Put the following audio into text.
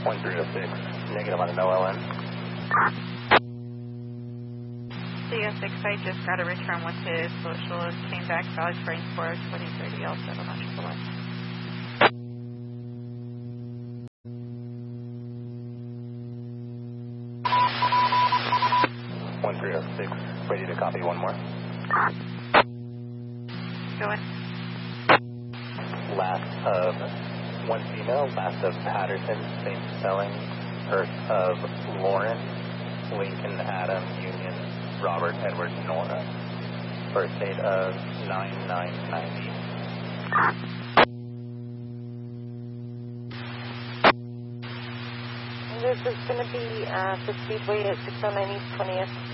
1306, negative on an OLN. CS6, I just got a return with his social, came back, valid for 2030, also on 111. 1306, ready to copy one more. Go in. Last of one female, last of Patterson, same spelling, first of Lauren, Lincoln, Adam, Union, Robert, Edward, Nora. First date of 9/9/90. This is going to be the Speedway at 609 East 20th.